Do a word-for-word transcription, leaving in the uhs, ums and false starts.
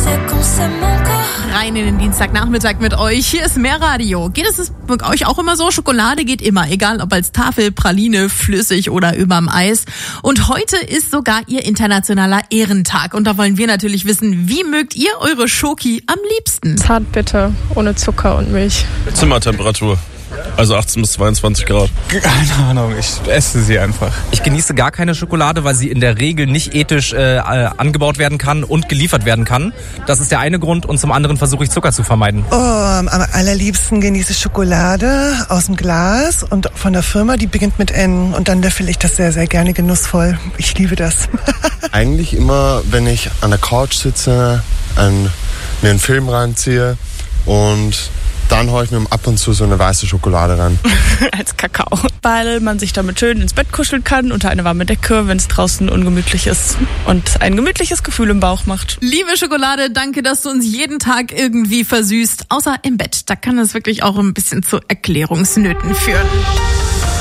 Rein in den Dienstagnachmittag mit euch. Hier ist Mehrradio. Geht es bei euch auch immer so? Schokolade geht immer, egal ob als Tafel, Praline, flüssig oder überm Eis. Und heute ist sogar ihr internationaler Ehrentag. Und da wollen wir natürlich wissen, wie mögt ihr eure Schoki am liebsten? Zartbitter, ohne Zucker und Milch. Zimmertemperatur. Also achtzehn bis zweiundzwanzig Grad. Keine Ahnung, ich esse sie einfach. Ich genieße gar keine Schokolade, weil sie in der Regel nicht ethisch äh, angebaut werden kann und geliefert werden kann. Das ist der eine Grund und zum anderen versuche ich Zucker zu vermeiden. Oh, am allerliebsten genieße ich Schokolade aus dem Glas und von der Firma, die beginnt mit N und dann löffel ich das sehr, sehr gerne genussvoll. Ich liebe das. Eigentlich immer, wenn ich an der Couch sitze, ein, mir einen Film reinziehe und dann haue ich mir ab und zu so eine weiße Schokolade rein. Als Kakao. Weil man sich damit schön ins Bett kuscheln kann, unter eine warme Decke, wenn es draußen ungemütlich ist und ein gemütliches Gefühl im Bauch macht. Liebe Schokolade, danke, dass du uns jeden Tag irgendwie versüßt. Außer im Bett. Da kann es wirklich auch ein bisschen zu Erklärungsnöten führen.